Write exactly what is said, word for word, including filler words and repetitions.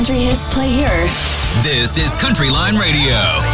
Country hits play here. This is Country Line Radio.